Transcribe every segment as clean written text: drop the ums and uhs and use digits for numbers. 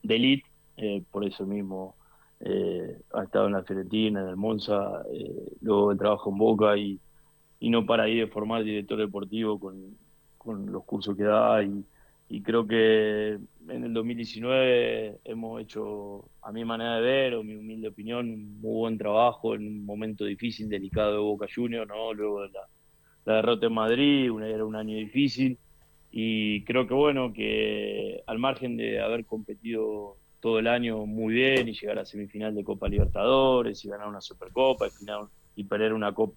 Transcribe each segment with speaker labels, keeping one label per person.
Speaker 1: de elite, por eso mismo ha estado en la Fiorentina, en el Monza, luego el trabajo en Boca y no para ahí de formar director deportivo con los cursos que da y creo que en el 2019 hemos hecho, a mi manera de ver o mi humilde opinión, un muy buen trabajo en un momento difícil, delicado de Boca Juniors, ¿no? Luego de la derrota en Madrid, era un año difícil y creo que bueno, que al margen de haber competido todo el año muy bien y llegar a semifinal de Copa Libertadores y ganar una Supercopa y perder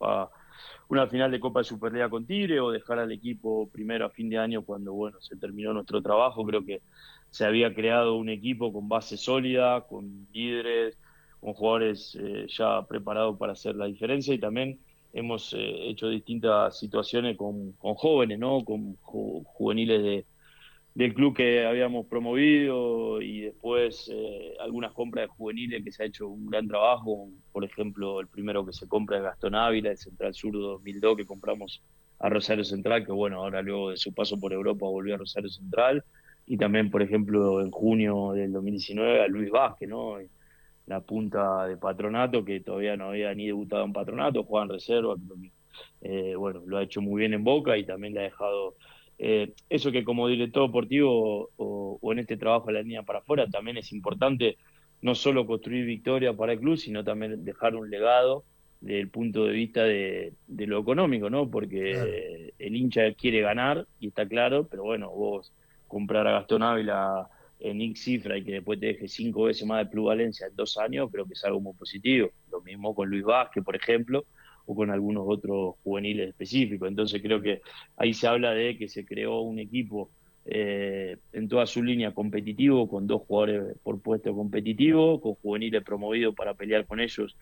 Speaker 1: una final de Copa de Superliga con Tigre o dejar al equipo primero a fin de año cuando bueno se terminó nuestro trabajo, creo que se había creado un equipo con base sólida, con líderes, con jugadores ya preparados para hacer la diferencia y también hemos hecho distintas situaciones con jóvenes, ¿no? Con juveniles del club que habíamos promovido y después algunas compras de juveniles que se ha hecho un gran trabajo. Por ejemplo, el primero que se compra es Gastón Ávila, el central zurdo 2002 que compramos a Rosario Central, que bueno, ahora luego de su paso por Europa volvió a Rosario Central. Y también, por ejemplo, en junio del 2019 a Luis Vázquez, ¿no? La punta de Patronato, que todavía no había ni debutado en Patronato, juega en reserva, creo que, bueno, lo ha hecho muy bien en Boca y también le ha dejado eso que como director deportivo o en este trabajo de la línea para afuera también es importante no solo construir victoria para el club, sino también dejar un legado desde el punto de vista de lo económico, ¿no?
Speaker 2: Claro.
Speaker 1: Porque el hincha quiere ganar y está claro, pero bueno, vos comprar a Gastón Ávila en X cifra y que después te deje 5 veces más de plusvalencia en 2 años, creo que es algo muy positivo. Lo mismo con Luis Vázquez, por ejemplo, o con algunos otros juveniles específicos. Entonces creo que ahí se habla de que se creó un equipo en toda su línea competitivo, con 2 jugadores por puesto competitivo, con juveniles promovidos para pelear con ellos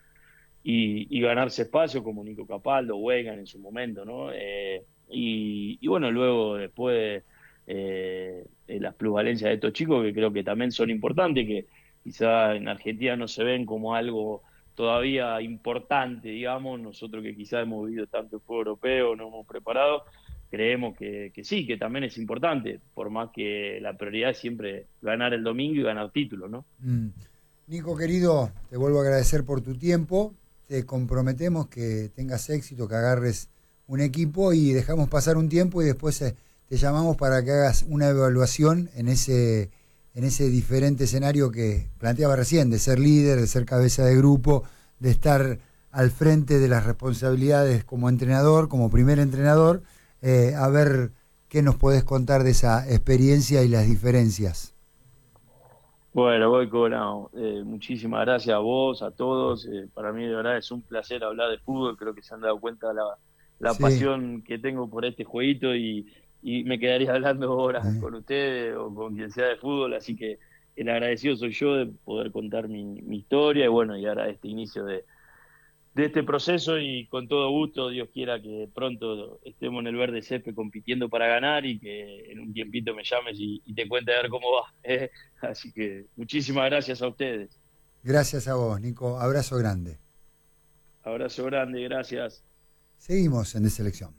Speaker 1: y ganarse espacio, como Nico Capaldo, Weigand en su momento, ¿no? Y bueno, luego después las plusvalencias de estos chicos, que creo que también son importantes, que quizá en Argentina no se ven como algo todavía importante, digamos, nosotros que quizá hemos vivido tanto el fútbol europeo, no hemos preparado, creemos que sí, que también es importante, por más que la prioridad es siempre ganar el domingo y ganar títulos, ¿no?
Speaker 2: Mm. Nico, querido, te vuelvo a agradecer por tu tiempo. Te comprometemos que tengas éxito, que agarres un equipo y dejamos pasar un tiempo y después te llamamos para que hagas una evaluación en ese diferente escenario que planteaba recién, de ser líder, de ser cabeza de grupo, de estar al frente de las responsabilidades como entrenador, como primer entrenador, a ver qué nos podés contar de esa experiencia y las diferencias.
Speaker 1: Bueno, voy cobrado. Muchísimas gracias a vos, a todos. Para mí de verdad es un placer hablar de fútbol. Creo que se han dado cuenta la
Speaker 2: Sí.
Speaker 1: pasión que tengo por este jueguito y me quedaría hablando horas
Speaker 2: eh.
Speaker 1: con ustedes o con quien sea de fútbol. Así que el agradecido soy yo de poder contar mi historia y bueno, y ahora este inicio de este proceso y con todo gusto, Dios quiera que pronto estemos en el verde césped compitiendo para ganar y que en un tiempito me llames y te cuente a ver cómo va. Así que muchísimas gracias a ustedes.
Speaker 2: Gracias a vos, Nico. Abrazo grande.
Speaker 1: Abrazo grande, gracias.
Speaker 2: Seguimos en Deselección.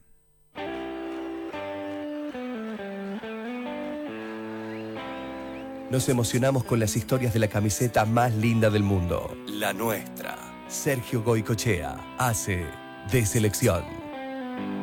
Speaker 3: Nos emocionamos con las historias de la camiseta más linda del mundo, la nuestra. Sergio Goicochea hace Deselección.